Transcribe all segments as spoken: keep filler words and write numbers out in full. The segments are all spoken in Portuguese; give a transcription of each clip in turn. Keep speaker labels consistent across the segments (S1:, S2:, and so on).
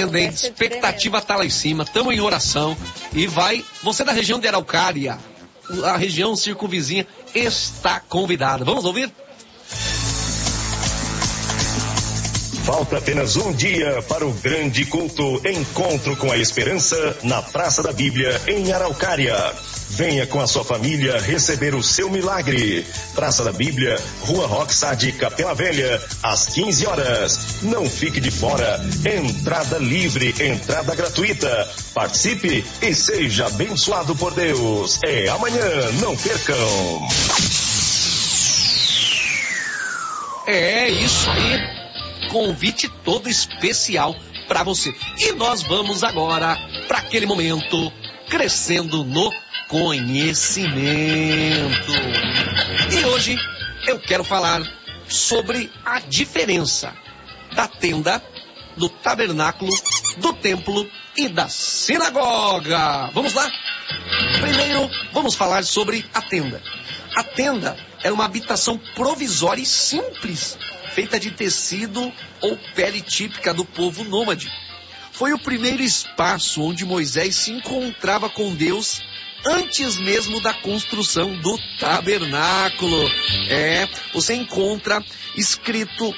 S1: tremendo, hein? Expectativa tá lá em cima, tamo em oração e vai, você da região de Araucária, a região circunvizinha, está convidada. Vamos ouvir?
S2: Falta apenas um dia para o grande culto Encontro com a Esperança na Praça da Bíblia, em Araucária. Venha com a sua família receber o seu milagre. Praça da Bíblia, Rua Roxade, Capela Velha, às quinze horas. Não fique de fora. Entrada livre, entrada gratuita. Participe e seja abençoado por Deus. É amanhã, não percam.
S1: É isso aí. Convite todo especial para você. E nós vamos agora para aquele momento crescendo no conhecimento. E hoje eu quero falar sobre a diferença da tenda, do tabernáculo, do templo e da sinagoga. Vamos lá? Primeiro, vamos falar sobre a tenda. A tenda era uma habitação provisória e simples, feita de tecido ou pele típica do povo nômade. Foi o primeiro espaço onde Moisés se encontrava com Deus antes mesmo da construção do tabernáculo. É, você encontra escrito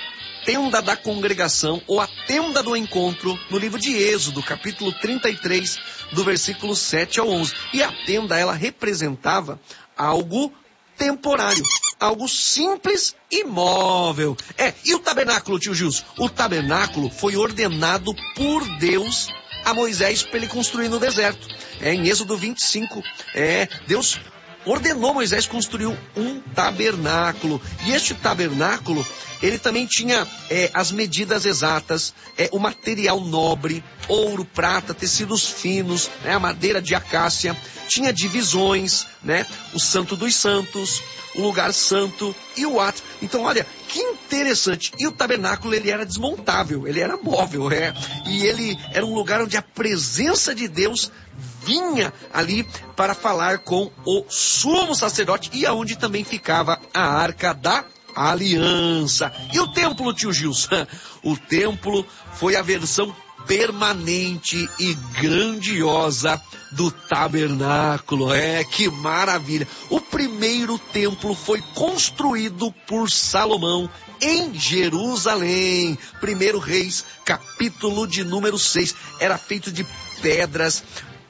S1: tenda da congregação ou a tenda do encontro no livro de Êxodo, capítulo trinta e três, do versículo sete ao onze. E a tenda, ela representava algo temporário, algo simples e móvel. É, e o tabernáculo, tio Gilson? O tabernáculo foi ordenado por Deus a Moisés para ele construir no deserto. É, em Êxodo vinte e cinco, é, Deus ordenou Moisés construir um tabernáculo. E este tabernáculo, ele também tinha é, as medidas exatas, é, o material nobre, ouro, prata, tecidos finos, né, a madeira de acácia, tinha divisões, né, o santo dos santos, o lugar santo e o átrio. Então, olha, que interessante. E o tabernáculo, ele era desmontável, ele era móvel, é, e ele era um lugar onde a presença de Deus vinha ali para falar com o sumo sacerdote e aonde também ficava a arca da aliança. E o templo, tio Gilson? O templo foi a versão permanente e grandiosa do tabernáculo. É, que maravilha! O primeiro templo foi construído por Salomão em Jerusalém. Primeiro Reis, capítulo de número seis. Era feito de pedras,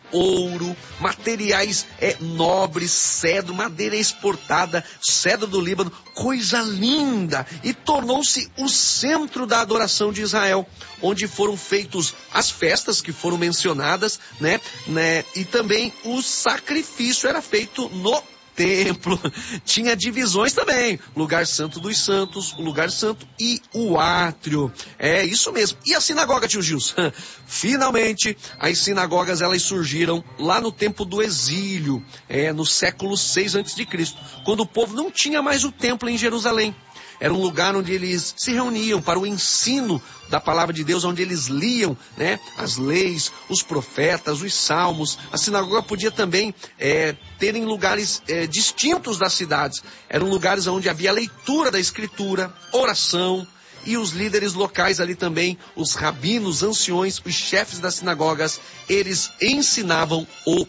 S1: ouro, materiais é, nobres, cedro, madeira exportada, cedro do Líbano, coisa linda, e tornou-se o centro da adoração de Israel, onde foram feitos as festas que foram mencionadas, né, né, e também o sacrifício era feito no templo. Tinha divisões também, lugar santo dos santos, o lugar santo e o átrio. É isso mesmo. E a sinagoga, tio Gilson? Finalmente, as sinagogas, elas surgiram lá no tempo do exílio, é, no século seis antes de Cristo, quando o povo não tinha mais o templo em Jerusalém. Era um lugar onde eles se reuniam para o ensino da palavra de Deus, onde eles liam, né, as leis, os profetas, os salmos. A sinagoga podia também é, ter em lugares é, distintos das cidades. Eram lugares onde havia leitura da escritura, oração, e os líderes locais ali também, os rabinos, anciões, os chefes das sinagogas, eles ensinavam o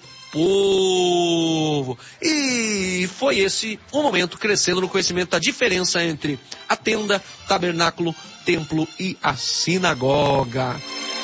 S1: povo. E foi esse o momento crescendo no conhecimento da diferença entre a tenda, tabernáculo, templo e a sinagoga.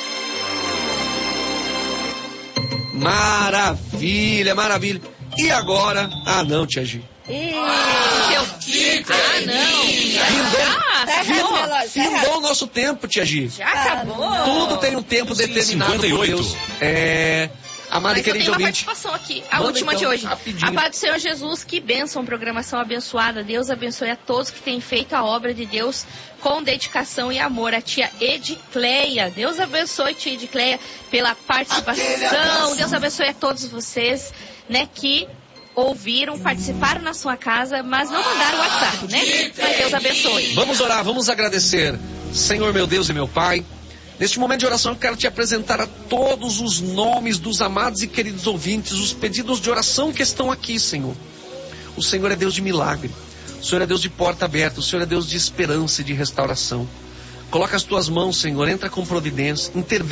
S1: Maravilha, maravilha. E agora? Ah, não, tia Gi.
S3: Ah, eu fico. Ah, não.
S1: Findou, findou o nosso tempo, tia Gi.
S3: Já acabou.
S1: Tudo tem um tempo determinado por Deus. É... Amado e querido ouvinte.
S3: Mas eu tenho uma participação aqui, a
S1: Manda
S3: última
S1: então,
S3: de hoje.
S1: rapidinho.
S3: A paz do Senhor Jesus, que bênção, programação abençoada. Deus abençoe a todos que têm feito a obra de Deus com dedicação e amor. A tia Edicleia, Deus abençoe, tia Edicleia, pela participação. Deus abençoe a todos vocês, né, que ouviram, participaram na sua casa, mas não mandaram o WhatsApp, né? Mas Deus abençoe.
S1: Vamos orar, vamos agradecer. Senhor, meu Deus e meu Pai, neste momento de oração eu quero te apresentar a todos os nomes dos amados e queridos ouvintes, os pedidos de oração que estão aqui, Senhor. O Senhor é Deus de milagre, o Senhor é Deus de porta aberta, o Senhor é Deus de esperança e de restauração. Coloca as tuas mãos, Senhor, entra com providência, intervém.